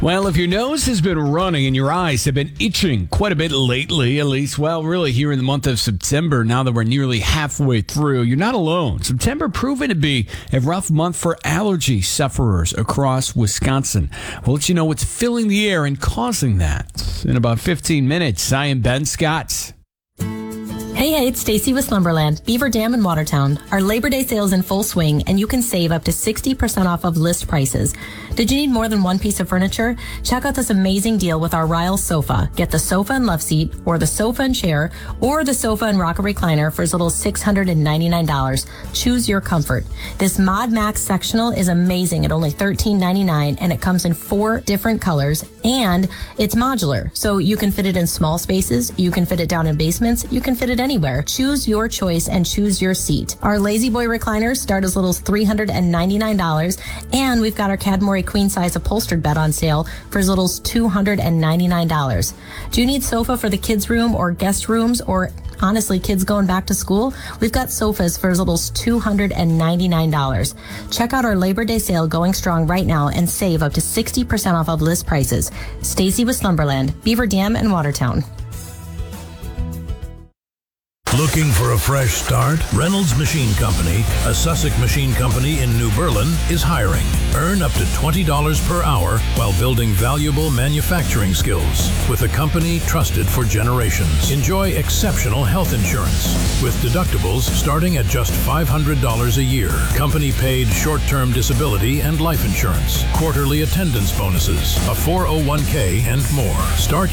Well, if your nose has been running and your eyes have been itching quite a bit lately, at least, well, really here in the month of September, now that we're nearly halfway through, you're not alone. September proven to be a rough month for allergy sufferers across Wisconsin. We'll let you know what's filling the air and causing that in about 15 minutes. I am Ben Scott. Hey, it's Stacy with Slumberland, Beaver Dam in Watertown. Our Labor Day sale is in full swing, and you can save up to 60% off of list prices. Did you need more than one piece of furniture? Check out this amazing deal with our Ryle sofa. Get the sofa and love seat, or the sofa and chair, or the sofa and rocker recliner for as little as $699. Choose your comfort. This Mod Max sectional is amazing at only $13.99, and it comes in 4 different colors, and it's modular, so you can fit it in small spaces, you can fit it down in basements, you can fit it anywhere. Choose your choice and choose your seat. Our Lazy Boy recliners start as little as $399, and we've got our Cadmore queen size upholstered bed on sale for as little as $299. Do you need sofa for the kids' room or guest rooms, or honestly, kids going back to school? We've got sofas for as little as $299. Check out our Labor Day sale going strong right now and save up to 60% off of list prices. Stacy with Slumberland, Beaver Dam and Watertown. Looking for a fresh start? Reynolds Machine Company, a Sussex machine company in New Berlin, is hiring. Earn up to $20 per hour while building valuable manufacturing skills with a company trusted for generations. Enjoy exceptional health insurance with deductibles starting at just $500 a year. Company paid short-term disability and life insurance, quarterly attendance bonuses, a 401k, and more. Start